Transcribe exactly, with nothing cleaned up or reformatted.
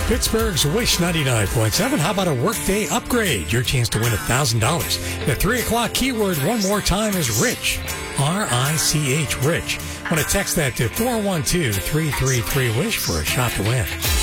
Pittsburgh's Wish ninety-nine point seven. How about a workday upgrade? Your chance to win one thousand dollars. The three o'clock keyword one more time is rich. R I C H, rich. Want to text that to four one two, three three three, wish for a shot to win.